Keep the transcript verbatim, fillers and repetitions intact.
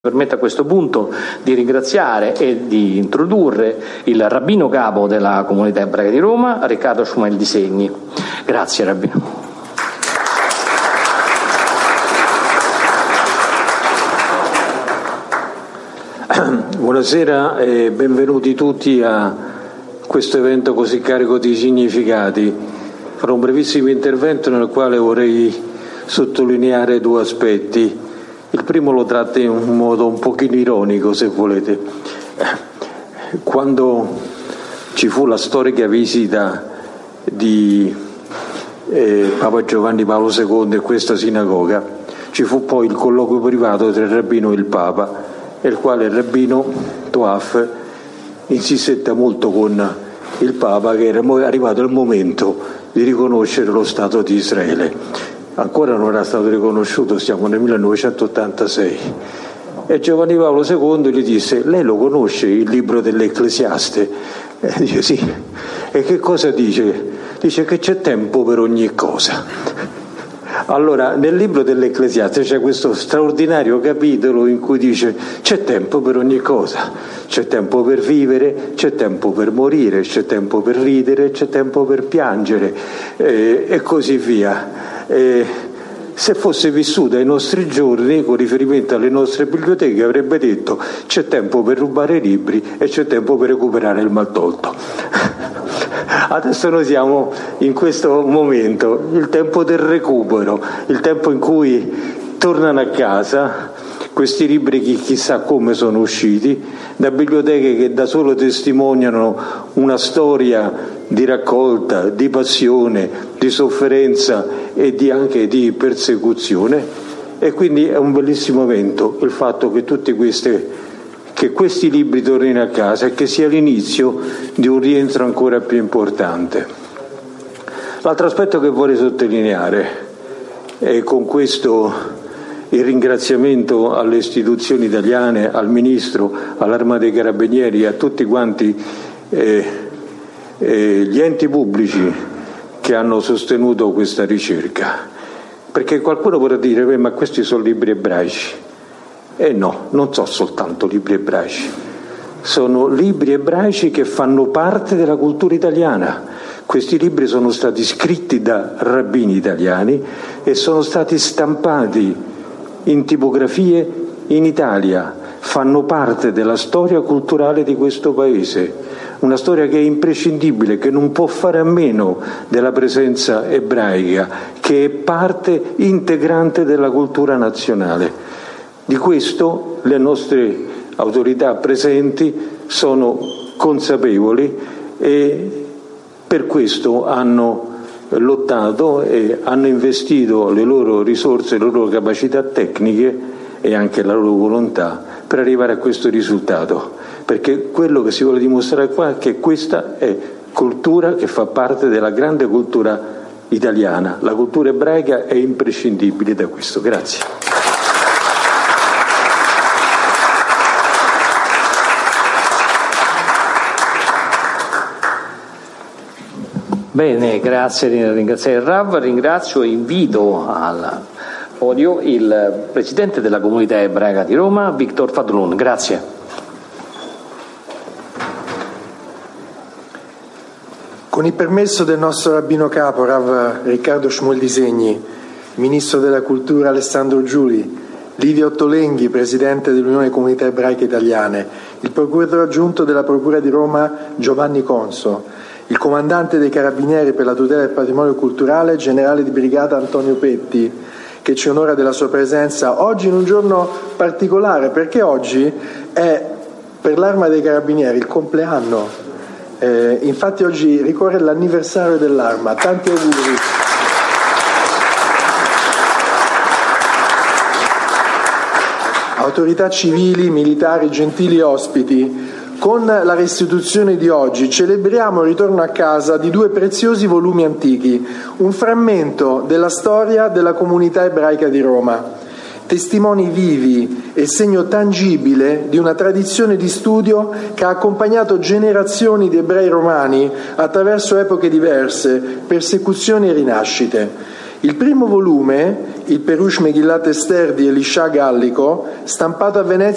Permetto a questo punto di ringraziare e di introdurre il rabbino capo della Comunità Ebraica di Roma, Riccardo Shmuel Disegni. Grazie, rabbino. Buonasera e benvenuti tutti a questo evento così carico di significati. Farò un brevissimo intervento nel quale vorrei sottolineare due aspetti. Il primo lo tratta in un modo un pochino ironico, se volete. Quando ci fu la storica visita di eh, Papa Giovanni Paolo secondo in questa sinagoga, ci fu poi il colloquio privato tra il rabbino e il Papa, nel quale il rabbino Toaf insistette molto con il Papa che era arrivato il momento di riconoscere lo Stato di Israele. Ancora non era stato riconosciuto, siamo nel millenovecentottantasei. E Giovanni Paolo secondo gli disse: lei lo conosce il libro dell'Ecclesiaste? E dice sì. E che cosa dice? Dice che c'è tempo per ogni cosa. Allora, nel libro dell'Ecclesiaste c'è questo straordinario capitolo in cui dice: c'è tempo per ogni cosa, c'è tempo per vivere, c'è tempo per morire, c'è tempo per ridere, c'è tempo per piangere, eh, e così via. Eh, se fosse vissuta ai nostri giorni, con riferimento alle nostre biblioteche, avrebbe detto: c'è tempo per rubare libri e c'è tempo per recuperare il maltolto. Adesso noi siamo in questo momento, il tempo del recupero, il tempo in cui tornano a casa questi libri che chissà come sono usciti, da biblioteche che da solo testimoniano una storia di raccolta, di passione, di sofferenza e di anche di persecuzione. E quindi è un bellissimo evento il fatto che tutti queste che questi libri tornino a casa e che sia l'inizio di un rientro ancora più importante. L'altro aspetto che vorrei sottolineare è con questo il ringraziamento alle istituzioni italiane, al Ministro, all'Arma dei Carabinieri, a tutti quanti eh, eh, gli enti pubblici che hanno sostenuto questa ricerca. Perché qualcuno vorrà dire: beh, ma questi sono libri ebraici. E no, non sono soltanto libri ebraici, sono libri ebraici che fanno parte della cultura italiana. Questi libri sono stati scritti da rabbini italiani e sono stati stampati in tipografie in Italia, fanno parte della storia culturale di questo paese, una storia che è imprescindibile, che non può fare a meno della presenza ebraica, che è parte integrante della cultura nazionale. Di questo le nostre autorità presenti sono consapevoli e per questo hanno lottato e hanno investito le loro risorse, le loro capacità tecniche e anche la loro volontà per arrivare a questo risultato. Perché quello che si vuole dimostrare qua è che questa è cultura che fa parte della grande cultura italiana. La cultura ebraica è imprescindibile da questo. Grazie. Bene, grazie, ringrazio il Rav, ringrazio e invito al podio il Presidente della Comunità Ebraica di Roma, Victor Fadlun. Grazie. Con il permesso del nostro rabbino capo, Rav Riccardo Shmuel Disegni, Ministro della Cultura Alessandro Giuli, Livio Ottolenghi, Presidente dell'Unione Comunità Ebraiche Italiane, il Procuratore aggiunto della Procura di Roma Giovanni Conso, il Comandante dei Carabinieri per la tutela del patrimonio culturale, Generale di Brigata Antonio Petti, che ci onora della sua presenza oggi in un giorno particolare, perché oggi è per l'Arma dei Carabinieri il compleanno. Eh, infatti oggi ricorre l'anniversario dell'Arma. Tanti auguri. Autorità civili, militari, gentili ospiti, con la restituzione di oggi celebriamo il ritorno a casa di due preziosi volumi antichi, un frammento della storia della comunità ebraica di Roma, testimoni vivi e segno tangibile di una tradizione di studio che ha accompagnato generazioni di ebrei romani attraverso epoche diverse, persecuzioni e rinascite. Il primo volume, il Perush Megillat Esther di Elisha Gallico, stampato a Venezia